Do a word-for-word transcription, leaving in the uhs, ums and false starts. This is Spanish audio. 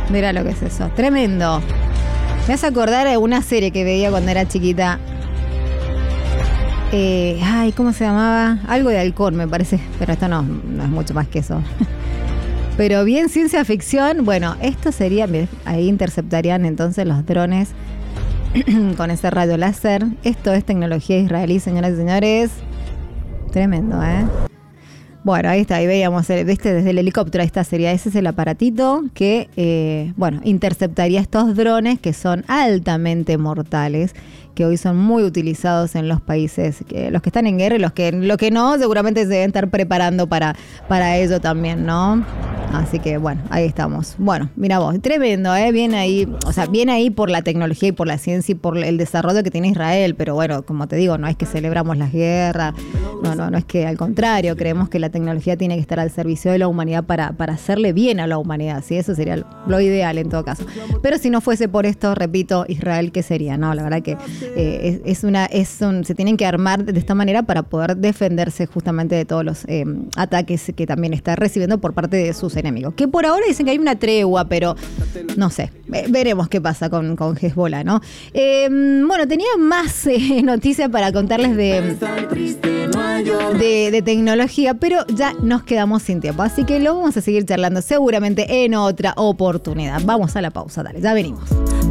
Mirá lo que es eso. Tremendo. Me hace acordar de una serie que veía cuando era chiquita. Eh, ay, ¿cómo se llamaba? Algo de halcón, me parece. Pero esto no, no es mucho más que eso. Pero bien ciencia ficción. Bueno, esto sería... Ahí interceptarían entonces los drones con ese rayo láser. Esto es tecnología israelí, señoras y señores. Tremendo, ¿eh? Bueno, ahí está, ahí veíamos, ¿viste? Desde el helicóptero, ahí está, sería, ese es el aparatito que, eh, bueno, interceptaría estos drones que son altamente mortales, que hoy son muy utilizados en los países, que, los que están en guerra y los que, los que no, seguramente se deben estar preparando para, para ello también, ¿no? Así que, bueno, ahí estamos. Bueno, mira vos, tremendo, ¿eh? Bien ahí, o sea, bien ahí por la tecnología y por la ciencia y por el desarrollo que tiene Israel, pero bueno, como te digo, no es que celebramos las guerras, no, no, no es que, al contrario, creemos que la tecnología tiene que estar al servicio de la humanidad para, para hacerle bien a la humanidad, ¿sí? Eso sería lo ideal en todo caso. Pero si no fuese por esto, repito, Israel, ¿qué sería? No, la verdad que eh, es, es una, es un, se tienen que armar de esta manera para poder defenderse justamente de todos los eh, ataques que también está recibiendo por parte de sus enemigos. Que por ahora dicen que hay una tregua, pero no sé, veremos qué pasa con, con Hezbollah, ¿no? Eh, bueno, tenía más eh, noticias para contarles de, de, de tecnología, pero ya nos quedamos sin tiempo, así que lo vamos a seguir charlando seguramente en otra oportunidad. Vamos a la pausa, dale, ya venimos.